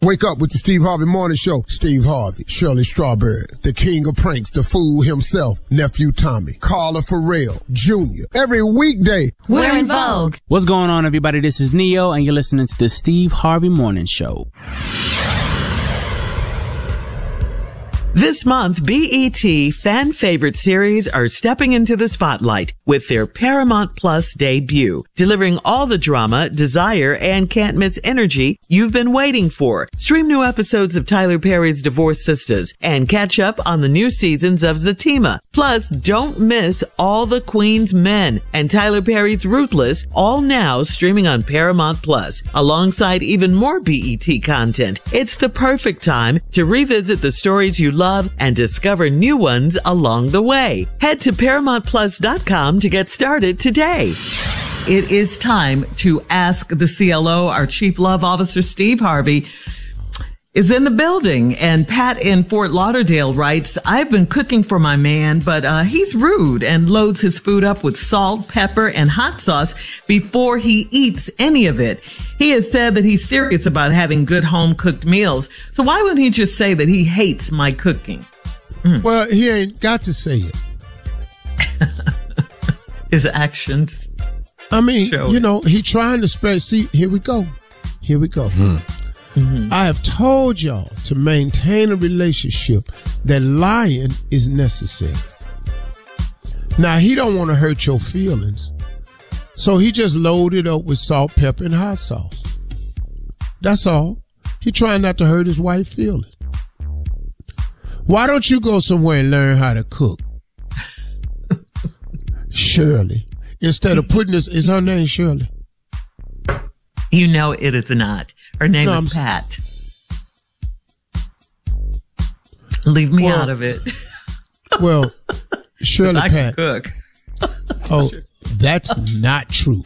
Wake up with the Steve Harvey Morning Show. Steve Harvey, Shirley Strawberry, the king of pranks, the fool himself, Nephew Tommy, Carla Farrell, Jr. Every weekday. We're in vogue. What's going on, everybody? This is Neo, and you're listening to the Steve Harvey Morning Show. This month, BET fan favorite series are stepping into the spotlight with their Paramount Plus debut, delivering all the drama, desire, and can't miss energy you've been waiting for. Stream new episodes of Tyler Perry's Divorced Sisters and catch up on the new seasons of Zatima. Plus, don't miss All the Queen's Men and Tyler Perry's Ruthless, all now streaming on Paramount Plus, alongside even more BET content. It's the perfect time to revisit the stories you love and discover new ones along the way. Head to ParamountPlus.com to get started today. It is time to ask the CLO. Our Chief Love Officer, Steve Harvey, is in the building. And Pat in Fort Lauderdale writes, I've been cooking for my man, but he's rude and loads his food up with salt, pepper, and hot sauce before he eats any of it. He has said that he's serious about having good home-cooked meals. So why wouldn't he just say that he hates my cooking? Well, he ain't got to say it. His actions. I mean, he trying to spread. See, here we go. Mm-hmm. I have told y'all to maintain a relationship that lying is necessary. Now, he don't want to hurt your feelings. So he just loaded up with salt, pepper, and hot sauce. That's all. He trying not to hurt his wife's feelings. Why don't you go somewhere and learn how to cook? Shirley. Instead of putting this, is her name Shirley? You know it is not. Her name is Pat. Leave me out of it. Well, Shirley I Pat. Can cook. Oh, that's not true.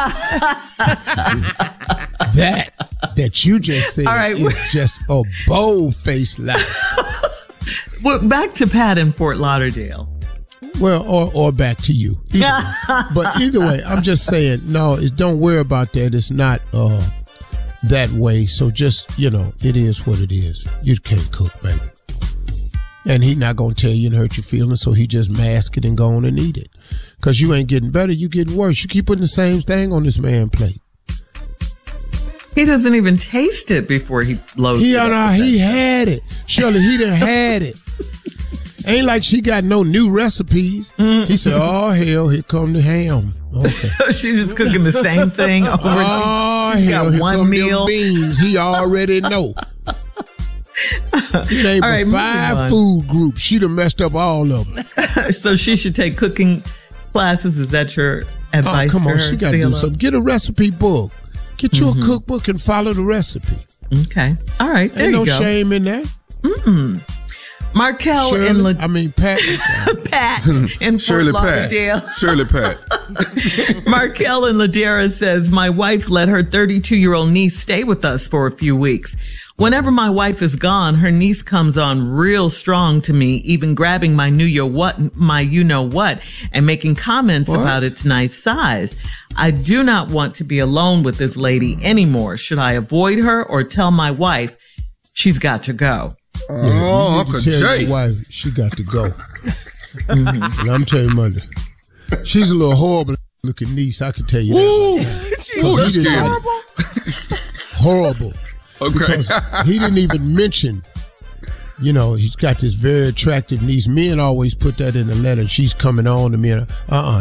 that you just said is just a bold-faced lie. Well, back to Pat in Fort Lauderdale. Well, or back to you. But either way, I'm just saying, no, don't worry about that. It's not that way. So just, it is what it is. You can't cook, baby. And he not going to tell you and hurt your feelings, so he just mask it and go on and eat it. Because you ain't getting better, you getting worse. You keep putting the same thing on this man's plate. He doesn't even taste it before he loads it up. He had it. Shirley, he done had it. Ain't like she got no new recipes. Mm-hmm. He said, oh, hell, here come the ham. Okay. So she's just cooking the same thing over and over. Oh, hell, here come them beans. He already know. It ain't but 5 food groups. She done messed up all of them. So she should take cooking classes. Is that your advice? Oh, come on. Her, she got to do something. Get a recipe book. Get you a cookbook and follow the recipe. Okay. All right. There you go. Ain't no shame in that. Mm-mm. Markel and Pat. Pat in Fort Lauderdale. Shirley Pat. Markel in Ladera says, my wife let her 32-year-old niece stay with us for a few weeks. Whenever my wife is gone, her niece comes on real strong to me, even grabbing my you-know-what, and making comments about its nice size. I do not want to be alone with this lady anymore. Should I avoid her or tell my wife she's got to go? Yeah, Uncle Jay. Tell your wife she got to go. And I'm telling you, Monday, she's a little horrible looking niece. I can tell you that. Horrible. Okay. Because he didn't even mention, he's got this very attractive niece. Men always put that in the letter. She's coming on to me. No.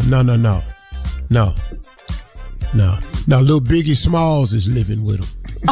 Now, little Biggie Smalls is living with him.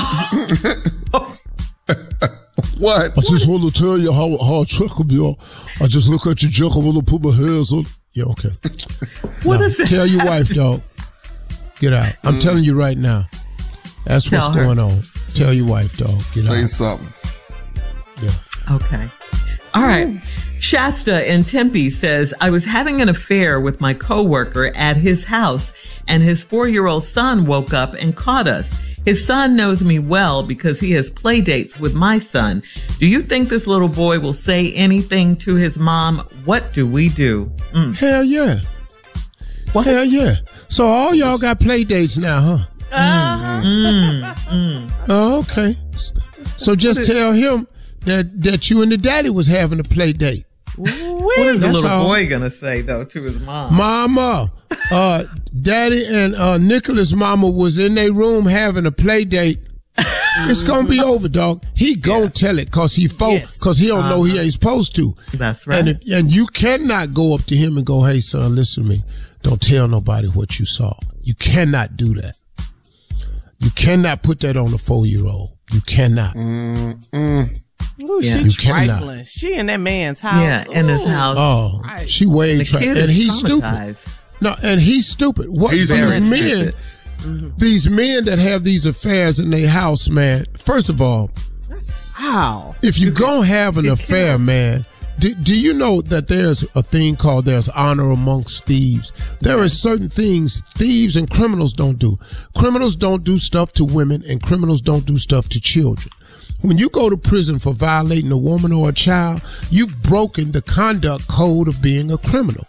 What? I just want to tell you how attractive you are. I just look at your jacket, I want to put my hands on. Yeah, okay. What is it? Tell your wife, dog. Get out. I'm telling you right now. That's what's going on. Tell your wife, dog. Get out. Say something. Yeah. Okay. All right. Shasta in Tempe says, I was having an affair with my coworker at his house, and his 4-year-old son woke up and caught us. His son knows me well because he has play dates with my son. Do you think this little boy will say anything to his mom? What do we do? Hell yeah. What? Hell yeah. So all y'all got play dates now, huh? Uh-huh. Oh, okay. So just tell him that you and the daddy was having a play date. What is the That's little all. boy gonna say though to his mom? Mama, daddy and Nicholas' mama was in their room having a play date. It's gonna be over, dog. He gonna tell it because he don't know he ain't supposed to. That's right. And you cannot go up to him and go, "Hey son, listen to me. Don't tell nobody what you saw." You cannot do that. You cannot put that on a 4-year-old. You cannot. Ooh, Yeah. she's You cannot. trifling. She in that man's house. Yeah, in his Ooh. house. Oh, Right. she way The kid and is he's stupid. traumatized. No, and he's stupid. What He's these very men? These men that have these affairs in their house, man. First of all, Wow. if you gonna have an affair, man, do you know that there's a thing called there's honor amongst thieves? There are certain things thieves and criminals don't do. Criminals don't do stuff to women, and criminals don't do stuff to children. When you go to prison for violating a woman or a child, you've broken the conduct code of being a criminal.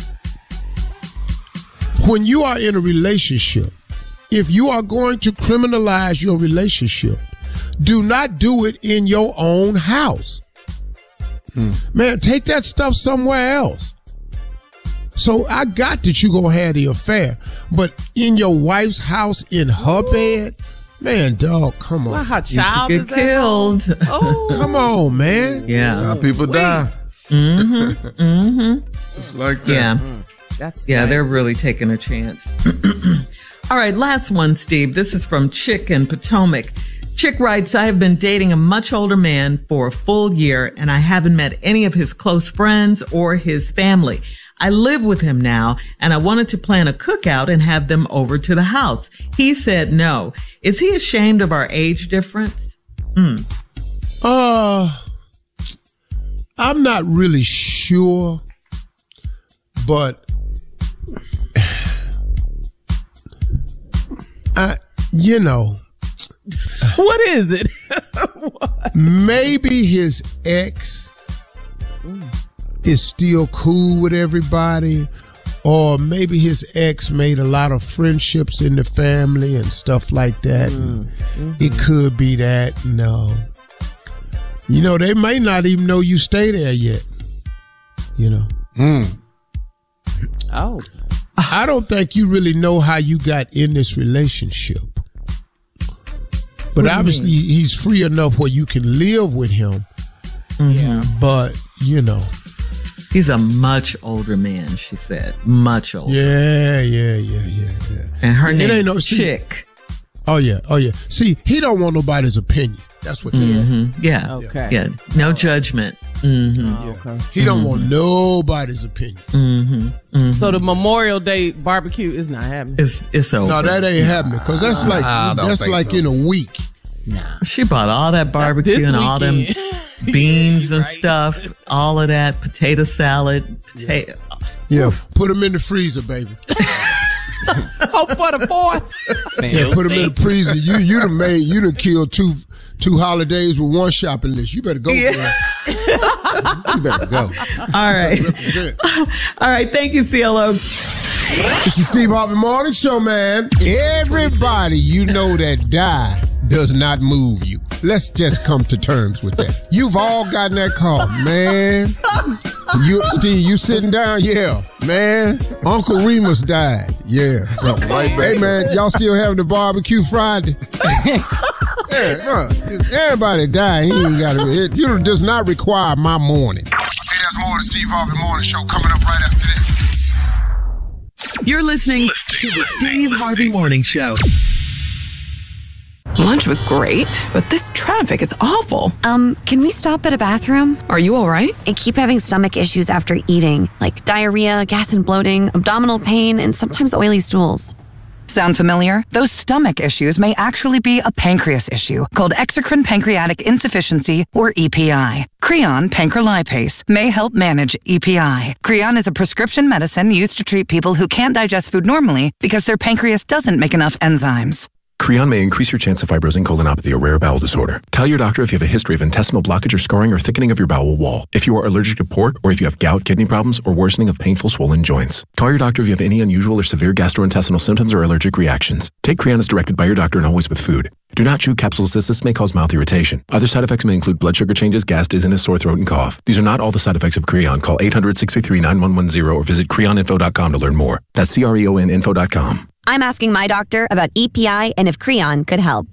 When you are in a relationship, if you are going to criminalize your relationship, do not do it in your own house. Man, take that stuff somewhere else. So I got that you gonna have the affair, but in your wife's house, in her bed, man, dog, come Well, on. her child Get is killed. Oh. Come on, man. Yeah. How people die. It's like that. Yeah. That's Yeah, they're really taking a chance. All right, last one, Steve. This is from Chick in Potomac. Chick writes, I have been dating a much older man for a full year, and I haven't met any of his close friends or his family. I live with him now, and I wanted to plan a cookout and have them over to the house. He said no. Is he ashamed of our age difference? I'm not really sure, but What is it? maybe his ex is still cool with everybody, or maybe his ex made a lot of friendships in the family and stuff like that. It could be that. No, they may not even know you stay there yet. Oh. I don't think you really know how you got in this relationship. But obviously he's free enough where you can live with him. Yeah. But, He's a much older man, she said. Much older. Yeah. And her It name ain't no- is Chick. Oh, yeah. See, he don't want nobody's opinion. That's what they want. Yeah. Okay. Yeah. No judgment. Okay. He don't want nobody's opinion. So the Memorial Day barbecue is not happening. It's over. No, that ain't happening, because that's like in a week. She bought all that barbecue this and all them weekend. beans and Right. stuff, all of that, potato salad, potato. Yeah, put them in the freezer, baby. Hope for the 4th. Yeah, put them in the freezer. You done killed two holidays with one shopping list. You better go. Yeah. You better go. All right. Represent. All right. Thank you, CLO. It's the Steve Harvey Morning Show, man. Everybody that die does not move you. Let's just come to terms with that. You've all gotten that call, man. Steve, you sitting down? Yeah, man. Uncle Remus died. Yeah. Right back. Hey, man, y'all still having the barbecue Friday? Yeah, no, everybody died. He ain't got it. It does not require my morning. Hey, there's more of the Steve Harvey Morning Show coming up right after this. You're listening to the Steve Harvey Morning Show. Lunch was great, but this traffic is awful. Can we stop at a bathroom? Are you all right? I keep having stomach issues after eating, like diarrhea, gas and bloating, abdominal pain, and sometimes oily stools. Sound familiar? Those stomach issues may actually be a pancreas issue called exocrine pancreatic insufficiency, or EPI. Creon pancrelipase may help manage EPI. Creon is a prescription medicine used to treat people who can't digest food normally because their pancreas doesn't make enough enzymes. Creon may increase your chance of fibrosing colonopathy, a rare bowel disorder. Tell your doctor if you have a history of intestinal blockage or scarring or thickening of your bowel wall, if you are allergic to pork, or if you have gout, kidney problems, or worsening of painful swollen joints. Call your doctor if you have any unusual or severe gastrointestinal symptoms or allergic reactions. Take Creon as directed by your doctor and always with food. Do not chew capsules as this may cause mouth irritation. Other side effects may include blood sugar changes, gas, dizziness, sore throat, and cough. These are not all the side effects of Creon. Call 800-633-9110 or visit creoninfo.com to learn more. That's CREONinfo.com. I'm asking my doctor about EPI and if Creon could help.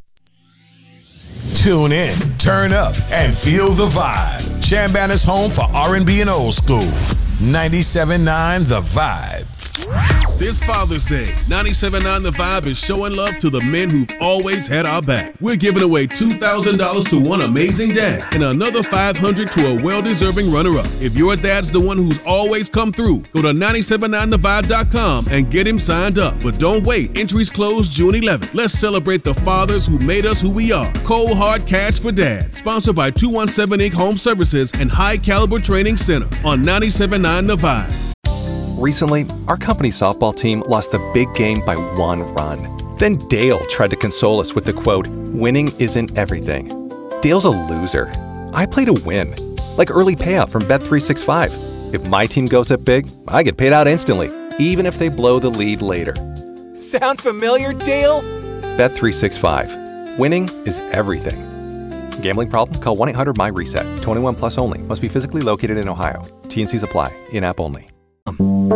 Tune in, turn up, and feel the vibe. Chambana's home for R&B and old school. 97.9 The Vibe. This Father's Day, 97.9 The Vibe is showing love to the men who've always had our back. We're giving away $2,000 to one amazing dad and another $500 to a well-deserving runner-up. If your dad's the one who's always come through, go to 979thevibe.com and get him signed up. But don't wait. Entries close June 11th. Let's celebrate the fathers who made us who we are. Cold Hard Cash for Dad, sponsored by 217 Inc. Home Services and High Caliber Training Center on 97.9 The Vibe. Recently, our company's softball team lost the big game by 1 run. Then Dale tried to console us with the quote, "Winning isn't everything." Dale's a loser. I play to win, like early payout from Bet365. If my team goes up big, I get paid out instantly, even if they blow the lead later. Sound familiar, Dale? Bet365. Winning is everything. Gambling problem? Call 1-800-MY-RESET. 21 plus only. Must be physically located in Ohio. T&Cs apply. In-app only.